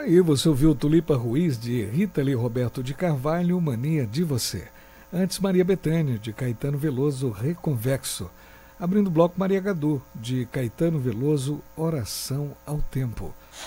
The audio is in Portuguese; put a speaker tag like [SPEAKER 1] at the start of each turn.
[SPEAKER 1] Aí você ouviu Tulipa Ruiz, de Rita Lee Roberto de Carvalho, Mania de Você. Antes, Maria Bethânia, de Caetano Veloso, Reconvexo. Abrindo o bloco, Maria Gadu, de Caetano Veloso, Oração ao Tempo.